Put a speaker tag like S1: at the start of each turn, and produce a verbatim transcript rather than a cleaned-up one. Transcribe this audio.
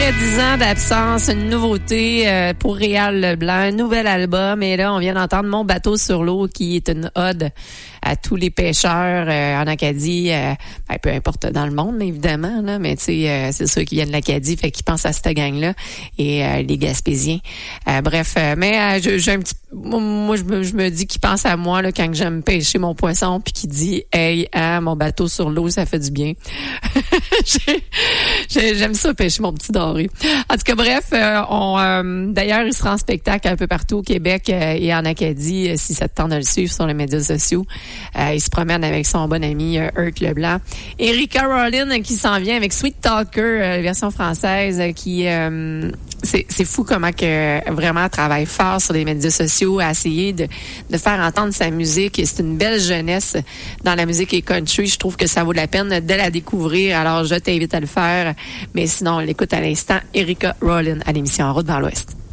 S1: Après dix ans d'absence, une nouveauté euh, pour Réal Leblanc, un nouvel album. Et là, on vient d'entendre Mon bateau sur l'eau, qui est une ode à tous les pêcheurs euh, en Acadie, euh, ben, peu importe dans le monde, évidemment, là, mais tu sais, euh, c'est ceux qui viennent de l'Acadie, fait qu'ils pensent à cette gang-là, et euh, les Gaspésiens. Euh, bref, euh, mais euh, j'ai, j'ai un petit, moi, je me, je me dis qu'il pense à moi là quand j'aime pêcher mon poisson, puis qu'il dit, hey, hein, mon bateau sur l'eau, ça fait du bien. j'ai, j'ai, j'aime ça pêcher mon petit doré. En tout cas, bref, euh, on, euh, d'ailleurs, il sera en spectacle un peu partout au Québec euh, et en Acadie, euh, si ça te tente de le suivre sur les médias sociaux. Euh, il se promène avec son bon ami euh, Herc Leblanc. Erika Rollin qui s'en vient avec Sweet Talker, euh, version française, euh, qui euh, c'est, c'est fou comment que vraiment elle travaille fort sur les médias sociaux à essayer de, de faire entendre sa musique. Et c'est une belle jeunesse dans la musique et country. Je trouve que ça vaut la peine de la découvrir. Alors je t'invite à le faire. Mais sinon, on l'écoute à l'instant. Erika Rollin à l'émission En route vers l'Ouest.